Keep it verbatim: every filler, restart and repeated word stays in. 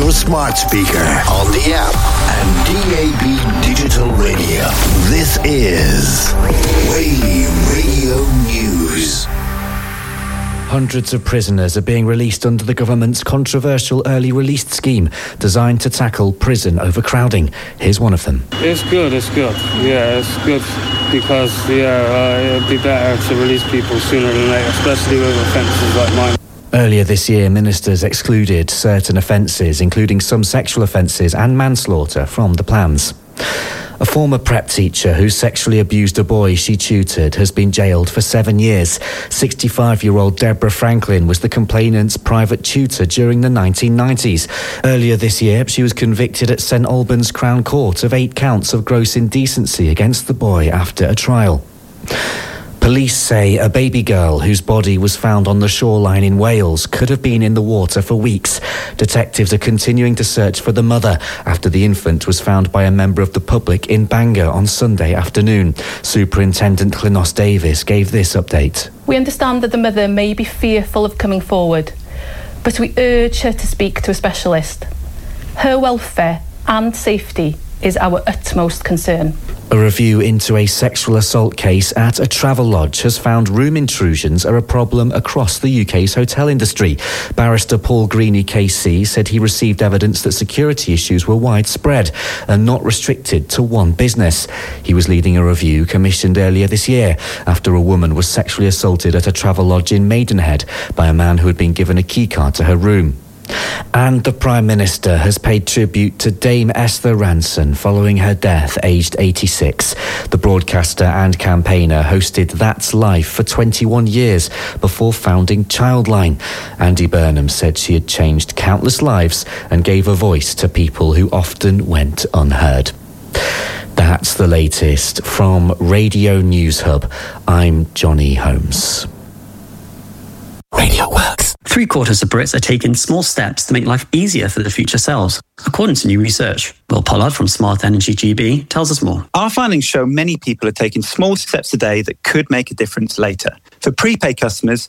your smart speaker, on the app, and D A B digital radio. This is Wave Radio News. Hundreds of prisoners are being released under the government's controversial early release scheme designed to tackle prison overcrowding. Here's one of them. It's good, it's good. Yeah, it's good because, yeah, uh, it'd be better to release people sooner than later, especially with offences like mine. Earlier this year, ministers excluded certain offences, including some sexual offences and manslaughter, from the plans. A former prep teacher who sexually abused a boy she tutored has been jailed for seven years. sixty-five-year-old Deborah Franklin was the complainant's private tutor during the nineteen nineties. Earlier this year, she was convicted at St Albans Crown Court of eight counts of gross indecency against the boy after a trial. Police say a baby girl whose body was found on the shoreline in Wales could have been in the water for weeks. Detectives are continuing to search for the mother after the infant was found by a member of the public in Bangor on Sunday afternoon. Superintendent Clynos Davis gave this update. We understand that the mother may be fearful of coming forward, but we urge her to speak to a specialist. Her welfare and safety is our utmost concern. A review into a sexual assault case at a travel lodge has found room intrusions are a problem across the U K's hotel industry. Barrister Paul Greeny K C said he received evidence that security issues were widespread and not restricted to one business. He was leading a review commissioned earlier this year after a woman was sexually assaulted at a travel lodge in Maidenhead by a man who had been given a keycard to her room. And the Prime Minister has paid tribute to Dame Esther Ranson following her death, aged eighty-six. The broadcaster and campaigner hosted That's Life for twenty-one years before founding Childline. Andy Burnham said she had changed countless lives and gave a voice to people who often went unheard. That's the latest from Radio News Hub. I'm Johnny Holmes. Radio works. Three quarters of Brits are taking small steps to make life easier for their future selves, according to new research. Will Pollard from Smart Energy G B tells us more. Our findings show many people are taking small steps today that could make a difference later. For prepaid customers,